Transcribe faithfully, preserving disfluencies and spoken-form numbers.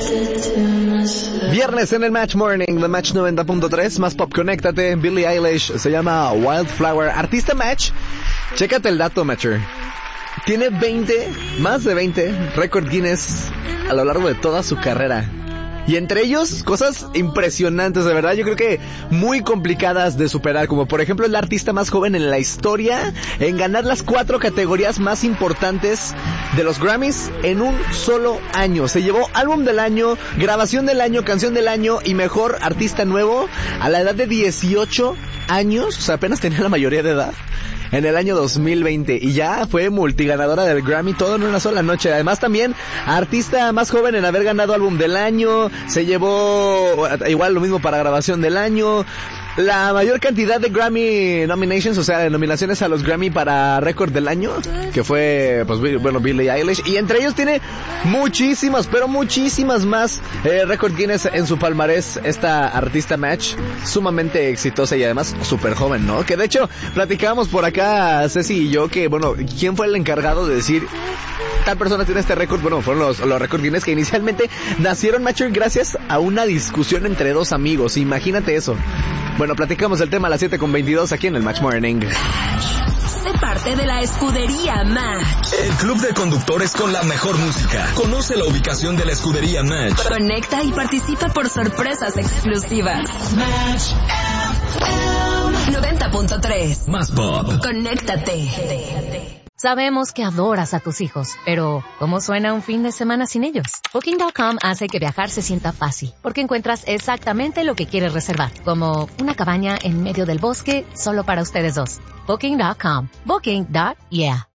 Viernes en el Match Morning de Match noventa punto tres, más pop, conéctate. Billie Eilish, se llama Wildflower. Artista Match, chécate el dato, Matcher. Tiene veinte, más de veinte récord Guinness a lo largo de toda su carrera. Y entre ellos, cosas impresionantes, de verdad, yo creo que muy complicadas de superar, como por ejemplo es la artista más joven en la historia en ganar las cuatro categorías más importantes de los Grammys en un solo año. Se llevó álbum del año, grabación del año, canción del año y mejor artista nuevo a la edad de dieciocho años, o sea, apenas tenía la mayoría de edad. En el año dos mil veinte, y ya fue multiganadora del Grammy, todo en una sola noche. Además también artista más joven en haber ganado álbum del año, se llevó igual lo mismo para grabación del año, la mayor cantidad de Grammy nominations, o sea, de nominaciones a los Grammy para récord del año, que fue, pues, bueno, Billie Eilish, y entre ellos tiene muchísimas, pero muchísimas más eh, récord Guinness en su palmarés, esta artista Match, sumamente exitosa y además súper joven, ¿no? Que de hecho, platicábamos por acá, Ceci y yo, que, bueno, ¿quién fue el encargado de decir, tal persona tiene este récord? Bueno, fueron los, los récord Guinness que inicialmente nacieron, Matcher, gracias a una discusión entre dos amigos, imagínate eso. Bueno, platicamos el tema a las siete con veintidós aquí en el Match Morning. Sé parte de la escudería Match. El club de conductores con la mejor música. Conoce la ubicación de la escudería Match. Conecta y participa por sorpresas exclusivas. Match noventa punto tres. Más pop. Conéctate. Sabemos que adoras a tus hijos, pero ¿cómo suena un fin de semana sin ellos? Booking punto com hace que viajar se sienta fácil, porque encuentras exactamente lo que quieres reservar, como una cabaña en medio del bosque solo para ustedes dos. Booking punto com. Booking. Yeah.